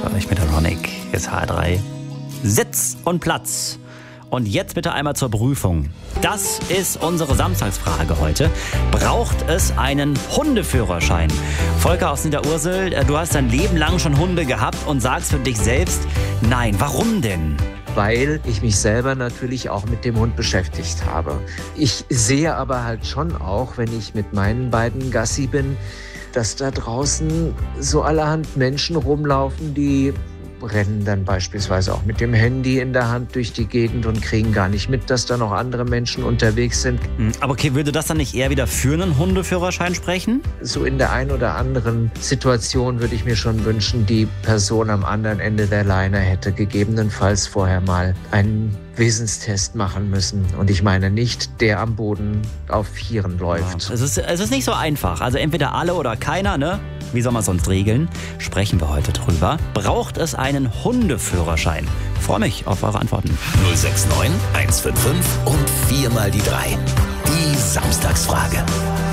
Ich mit der Ronic, jetzt H3. Sitz und Platz. Und jetzt bitte einmal zur Prüfung. Das ist unsere Samstagsfrage heute. Braucht es einen Hundeführerschein? Volker aus Niederursel, du hast dein Leben lang schon Hunde gehabt und sagst für dich selbst, nein, warum denn? Weil ich mich selber natürlich auch mit dem Hund beschäftigt habe. Ich sehe aber halt schon auch, wenn ich mit meinen beiden Gassi bin, dass da draußen so allerhand Menschen rumlaufen, die rennen dann beispielsweise auch mit dem Handy in der Hand durch die Gegend und kriegen gar nicht mit, dass da noch andere Menschen unterwegs sind. Aber okay, würde das dann nicht eher wieder für einen Hundeführerschein sprechen? So in der einen oder anderen Situation würde ich mir schon wünschen, die Person am anderen Ende der Leine hätte gegebenenfalls vorher mal einen Wesenstest machen müssen. Und ich meine nicht, der am Boden auf Vieren läuft. Ja, es ist nicht so einfach. Also entweder alle oder keiner, ne? Wie soll man sonst regeln? Sprechen wir heute drüber. Braucht es einen Hundeführerschein? Freue mich auf eure Antworten. 069 155 und 4 mal die 3. Die Samstagsfrage.